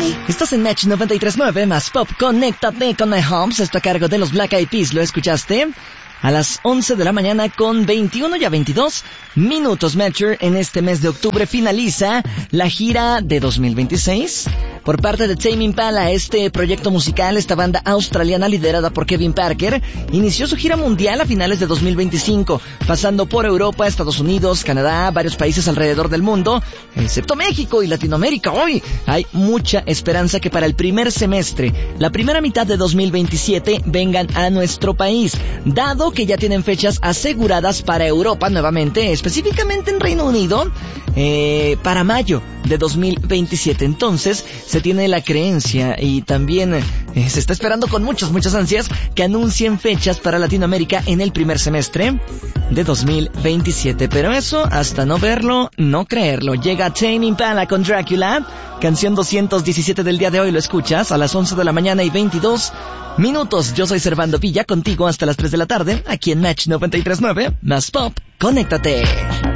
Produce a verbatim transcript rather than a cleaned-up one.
me. Estás en Match noventa y tres punto nueve más Pop. Conéctate con My Homes. Esto a cargo de los Black Eyed Peas. ¿Lo escuchaste? A las once de la mañana con veintiuno y a veintidós minutos. Matcher, en este mes de octubre finaliza la gira de dos mil veintiséis por parte de Tame Impala. Este proyecto musical, esta banda australiana liderada por Kevin Parker, inició su gira mundial a finales de dos mil veinticinco, pasando por Europa, Estados Unidos, Canadá, varios países alrededor del mundo, excepto México y Latinoamérica. Hoy hay mucha esperanza que para el primer semestre, la primera mitad de dos mil veintisiete, vengan a nuestro país, dado que ya tienen fechas aseguradas para Europa nuevamente, específicamente en Reino Unido, eh, para mayo de dos mil veintisiete. Entonces se tiene la creencia y también eh, se está esperando con muchas, muchas ansias que anuncien fechas para Latinoamérica en el primer semestre de dos mil veintisiete. Pero eso, hasta no verlo, no creerlo. Llega Tame Impala con Dracula, canción doscientos diecisiete del día de hoy. Lo escuchas a las once de la mañana y veintidós minutos. Yo soy Servando Villa, contigo hasta las tres de la tarde, aquí en Match noventa y tres punto nueve, más Pop. Conéctate.